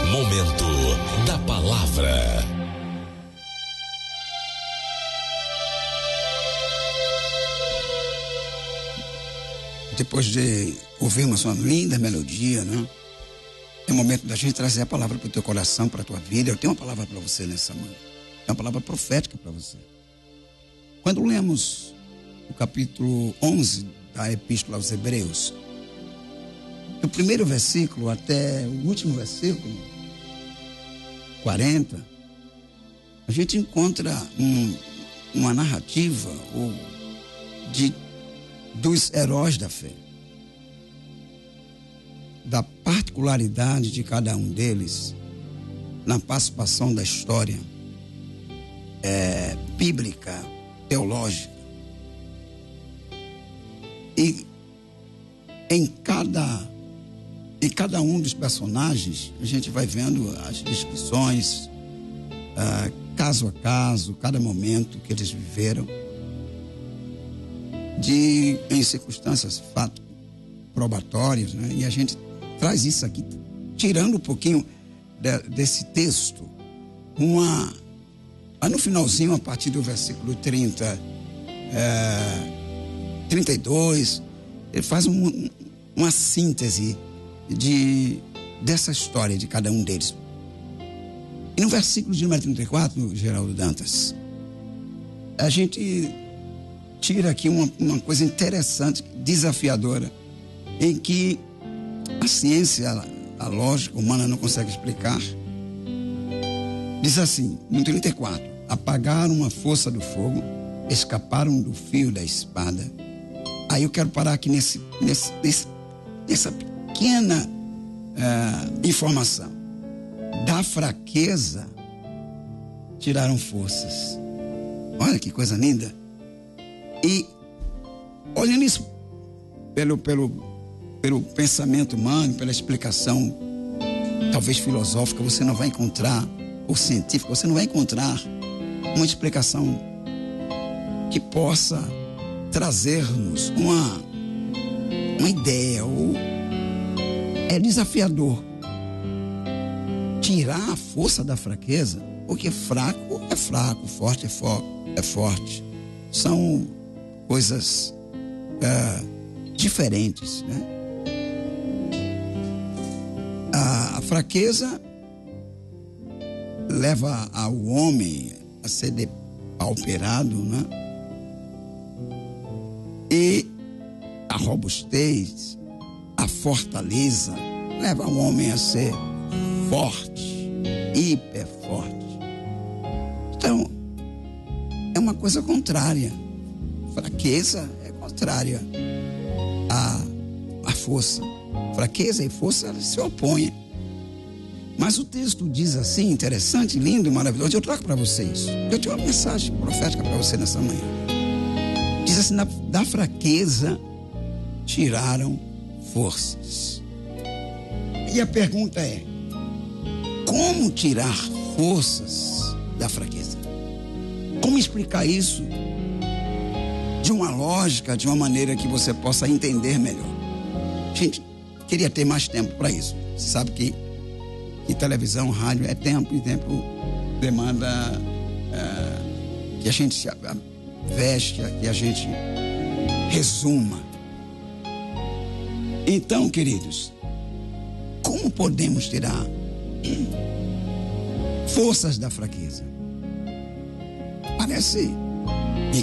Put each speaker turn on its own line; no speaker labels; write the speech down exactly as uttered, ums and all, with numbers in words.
Momento da Palavra.
Depois de ouvirmos uma linda melodia, né? É o momento da gente trazer a palavra para o teu coração, para a tua vida. Eu tenho uma palavra para você nessa manhã. É uma palavra profética para você. Quando lemos o capítulo onze da Epístola aos Hebreus, do primeiro versículo até o último versículo, quarenta, a gente encontra um, uma narrativa ou, de, dos heróis da fé, da particularidade de cada um deles na participação da história é, bíblica, teológica. E em cada, em cada um dos personagens, a gente vai vendo as descrições, ah, caso a caso, cada momento que eles viveram, de, em circunstâncias fato, probatórias, né? E a gente traz isso aqui, tirando um pouquinho de, desse texto, uma, lá no finalzinho, a partir do versículo trinta, é, trinta e dois, ele faz um, uma síntese de, dessa história de cada um deles. E no versículo de número trinta e quatro, Geraldo Dantas, a gente tira aqui uma, uma coisa interessante, desafiadora, em que a ciência, a lógica humana não consegue explicar. Diz assim, no trinta e quatro, apagaram uma força do fogo, escaparam do fio da espada. Aí eu quero parar aqui nesse, nesse, nesse, nessa pequena uh, informação. Da fraqueza tiraram forças. Olha que coisa linda. E olhando isso pelo, pelo, pelo pensamento humano, pela explicação talvez filosófica, você não vai encontrar, ou científica, você não vai encontrar uma explicação que possa trazer-nos uma, uma ideia, ou é desafiador tirar a força da fraqueza, porque fraco é fraco, forte é, fo- é forte. São coisas é, diferentes, né? A, a fraqueza leva ao homem a ser depauperado, né? E a robustez, a fortaleza leva o homem a ser forte, hiper forte. Então, é uma coisa contrária. Fraqueza é contrária à, à força. Fraqueza e força se opõem. Mas o texto diz assim, interessante, lindo, maravilhoso. Eu trago para vocês. Eu tenho uma mensagem profética para você nessa manhã. Diz assim, da, da fraqueza tiraram forças. E a pergunta é, como tirar forças da fraqueza? Como explicar isso de uma lógica, de uma maneira que você possa entender melhor? Gente, queria ter mais tempo para isso. Você sabe que, que televisão, rádio é tempo, e tempo demanda é, que a gente se veste, que a gente resuma. Então, queridos, como podemos tirar forças da fraqueza? Parece